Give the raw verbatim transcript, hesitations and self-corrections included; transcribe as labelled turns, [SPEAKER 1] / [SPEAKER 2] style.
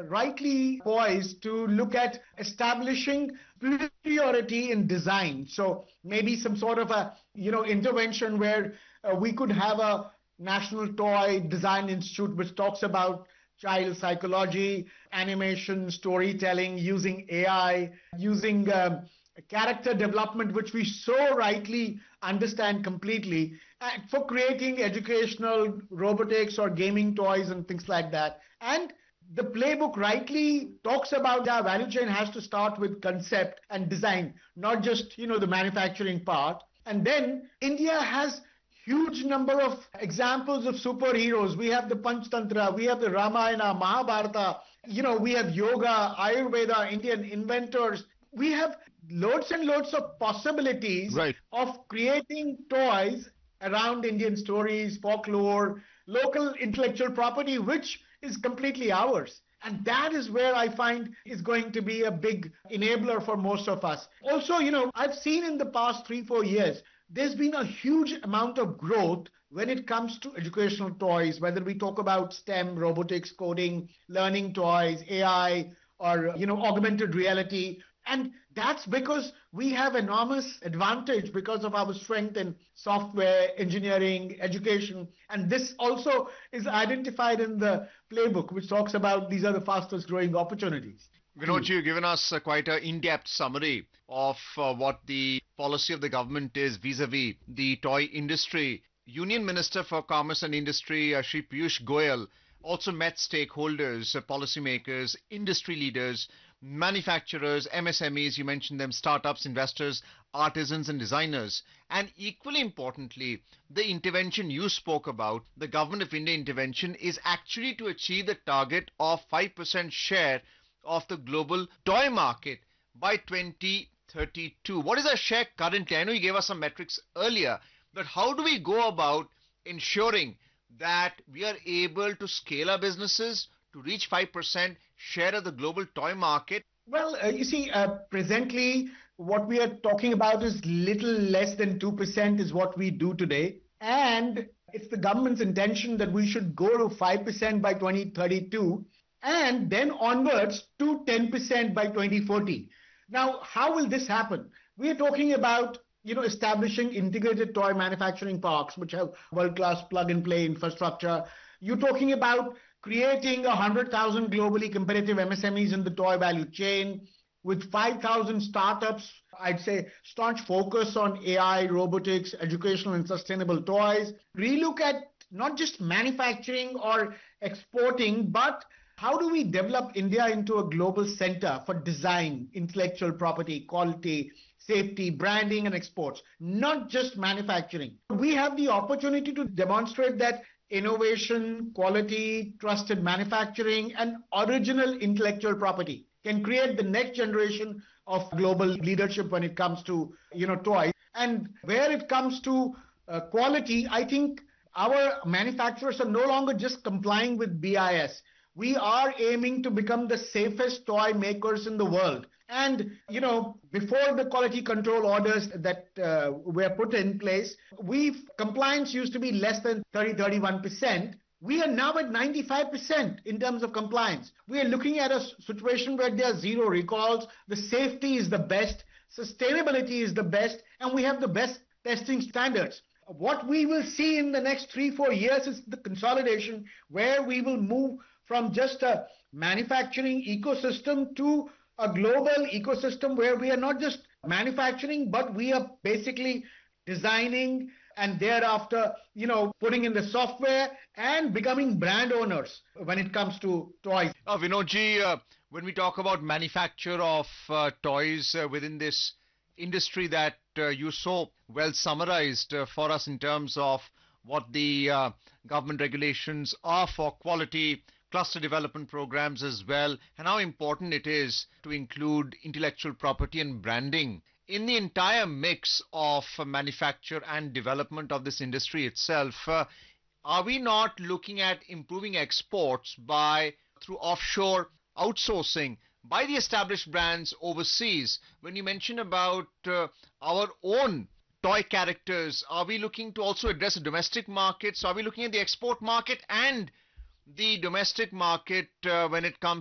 [SPEAKER 1] rightly poised to look at establishing superiority in design. So maybe some sort of a, you know, intervention where uh, we could have a National Toy Design Institute which talks about child psychology, animation, storytelling, using A I, using um, character development, which we so rightly understand completely, and for creating educational robotics or gaming toys and things like that. And the playbook rightly talks about our value chain has to start with concept and design, not just, you know, the manufacturing part. And then India has huge number of examples of superheroes. We have the Panchtantra, we have the Ramayana, Mahabharata, you know, we have yoga, Ayurveda, Indian inventors. We have loads and loads of possibilities
[SPEAKER 2] Right.
[SPEAKER 1] of creating toys around Indian stories, folklore, local intellectual property, which is completely ours. And that is where I find is going to be a big enabler for most of us. Also, you know, I've seen in the past three, four years, there's been a huge amount of growth when it comes to educational toys, whether we talk about STEM, robotics, coding, learning toys, A I, or, you know, augmented reality. And that's because we have enormous advantage because of our strength in software, engineering, education. And this also is identified in the playbook, which talks about these are the fastest growing opportunities.
[SPEAKER 2] Vinod, you've given us uh, quite an in-depth summary of uh, what the policy of the government is vis-a-vis the toy industry. Union Minister for Commerce and Industry, uh, Shri Piyush Goyal, also met stakeholders, uh, policymakers, industry leaders, manufacturers, M S M Es, you mentioned them, startups, investors, artisans and designers. And equally importantly, the intervention you spoke about, the Government of India intervention, is actually to achieve the target of five percent share of the global toy market by twenty thirty-two. What is our share currently? I know you gave us some metrics earlier, but how do we go about ensuring that we are able to scale our businesses to reach five percent share of the global toy market?
[SPEAKER 1] Well, uh, you see, uh, presently, what we are talking about is little less than two percent is what we do today. And it's the government's intention that we should go to five percent by twenty thirty-two and then onwards to ten percent by twenty forty. Now, how will this happen? We are talking about, you know, establishing integrated toy manufacturing parks, which have world-class plug-and-play infrastructure. You're talking about creating one hundred thousand globally competitive M S M Es in the toy value chain with five thousand startups, I'd say staunch focus on A I, robotics, educational and sustainable toys. Relook at not just manufacturing or exporting, but how do we develop India into a global center for design, intellectual property, quality, safety, branding and exports, not just manufacturing. We have the opportunity to demonstrate that innovation, quality, trusted manufacturing and original intellectual property can create the next generation of global leadership when it comes to, you know, toys. And where it comes to uh, quality, I think our manufacturers are no longer just complying with B I S. We are aiming to become the safest toy makers in the world. And, you know, before the quality control orders that uh, were put in place, we've compliance used to be less than thirty, thirty-one percent. We are now at ninety-five percent in terms of compliance. We are looking at a situation where there are zero recalls. The safety is the best. Sustainability is the best. And we have the best testing standards. What we will see in the next three, four years is the consolidation where we will move from just a manufacturing ecosystem to a global ecosystem where we are not just manufacturing, but we are basically designing and thereafter, you know, putting in the software and becoming brand owners when it comes to toys.
[SPEAKER 2] Uh, Vinodji, uh, when we talk about manufacture of uh, toys uh, within this industry that uh, you so well summarized uh, for us in terms of what the uh, government regulations are for quality, cluster development programs as well, and how important it is to include intellectual property and branding in the entire mix of uh, manufacture and development of this industry itself. Uh, are we not looking at improving exports by through offshore outsourcing by the established brands overseas? When you mention about uh, our own toy characters, are we looking to also address the domestic markets? Are we looking at the export market and the domestic market uh, when it comes